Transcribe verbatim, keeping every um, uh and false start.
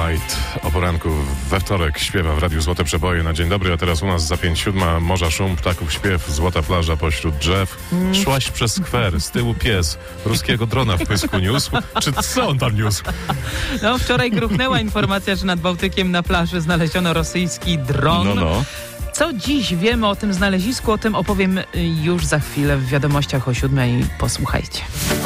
White o poranku we wtorek śpiewa w Radiu Złote Przeboje na dzień dobry, a teraz u nas za pięć siódma morza szum, ptaków śpiew, złota plaża pośród drzew. Mm. Szłaś przez skwer, z tyłu pies, ruskiego drona w pysku niósł. Czy co on tam niósł? No, wczoraj gruchnęła informacja, że nad Bałtykiem na plaży znaleziono rosyjski dron. No, no. Co dziś wiemy o tym znalezisku, o tym opowiem już za chwilę w wiadomościach o siódmej. Posłuchajcie.